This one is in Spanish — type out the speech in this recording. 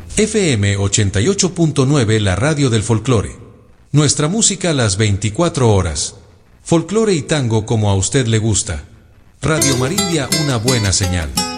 FM 88.9, la radio del folclore. Nuestra música las 24 horas. Folclore y tango como a usted le gusta. Radio Marindia, una buena señal.